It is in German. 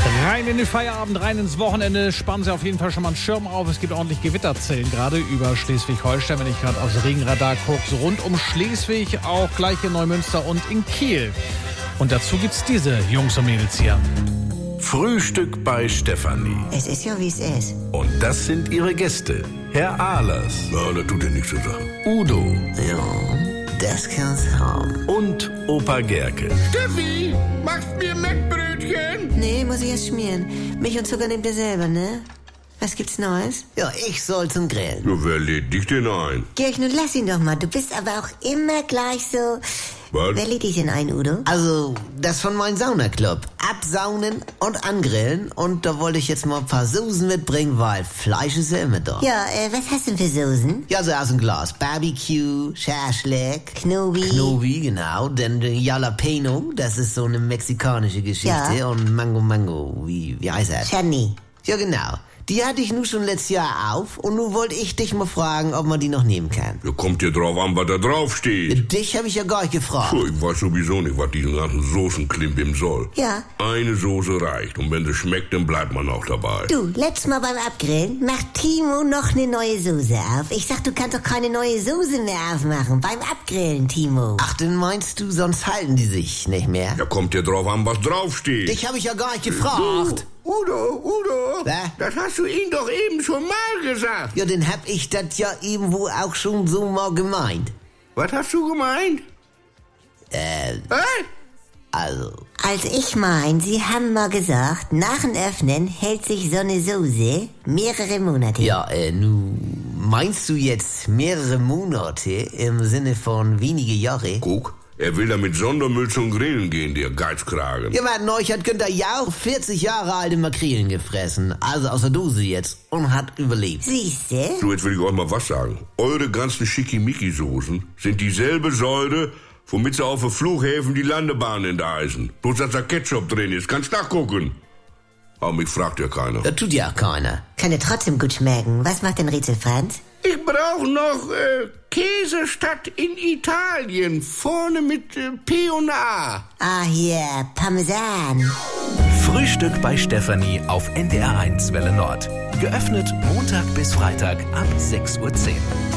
Rein in den Feierabend, rein ins Wochenende. Spannen Sie auf jeden Fall schon mal einen Schirm auf. Es gibt ordentlich Gewitterzellen gerade über Schleswig-Holstein. Wenn ich gerade aufs Regenradar gucke, so rund um Schleswig, auch gleich in Neumünster und in Kiel. Und dazu gibt's diese Jungs und Mädels hier. Frühstück bei Stefanie. Es ist ja, wie es ist. Und das sind ihre Gäste. Herr Ahlers. Ja, das tut ja nichts zu sagen. Udo. Ja, das kann's haben. Und Opa Gerke. Steffi, machst mir Mettbrötchen? Nee, muss ich erst schmieren. Milch und Zucker nehmt ihr selber, ne? Was gibt's Neues? Ja, ich soll zum Grillen. Ja, wer lädt dich denn ein? Georg, nun lass ihn doch mal. Du bist aber auch immer gleich so... Was? Wer lädt dich denn ein, Udo? Also, das von meinem Saunaclub. Absaunen und angrillen. Und da wollte ich jetzt mal ein paar Soßen mitbringen, weil Fleisch ist ja immer da. Ja, was hast du denn für Soßen? Ja, so aus dem Glas. Barbecue, Schaschlik, Knobi, genau. Dann Jalapeno, das ist so eine mexikanische Geschichte. Ja. Und Mango, wie heißt das? Chutney. Ja, genau. Die hatte ich nun schon letztes Jahr auf und nun wollte ich dich mal fragen, ob man die noch nehmen kann. Ja, kommt dir drauf an, was da drauf steht. Dich habe ich ja gar nicht gefragt. Puh, ich weiß sowieso nicht, was diesen ganzen Soßenklimbim soll. Ja. Eine Soße reicht und wenn sie schmeckt, dann bleibt man auch dabei. Du, letztes Mal beim Abgrillen macht Timo noch eine neue Soße auf. Ich sag, du kannst doch keine neue Soße mehr aufmachen. Beim Abgrillen, Timo. Ach, dann meinst du, sonst halten die sich nicht mehr? Ja, kommt dir drauf an, was drauf steht. Dich habe ich ja gar nicht gefragt. Udo, Was? das hast du ihm doch eben schon mal gesagt. Ja, dann hab ich das ja irgendwo auch schon so mal gemeint. Was hast du gemeint? Also, Also ich mein, Sie haben mal gesagt, nach dem Öffnen hält sich so eine Soße mehrere Monate. ja, nu, meinst du jetzt mehrere Monate im Sinne von wenige Jahre? Guck, er will da mit Sondermüll zum Grillen gehen, der Geizkragen. Ja, man, neulich hat Günther Jauch 40 Jahre alte Makrelen gefressen, also aus der Dose jetzt, und hat überlebt. Siehste? So, jetzt will ich euch mal was sagen. Eure ganzen Schickimicki-Soßen sind dieselbe Säure, womit sie auf den Flughäfen die Landebahnen enteisen. Bloß, dass da Ketchup drin ist. Kannst nachgucken. Aber mich fragt ja keiner. Das tut ja auch keiner. Kann ja trotzdem gut schmecken. Was macht denn Rätsel Franz? Ich brauche noch Käsestadt in Italien. Vorne mit P und A. Ah, hier, Parmesan. Frühstück bei Stefanie auf NDR1 Welle Nord. Geöffnet Montag bis Freitag ab 6:10 Uhr.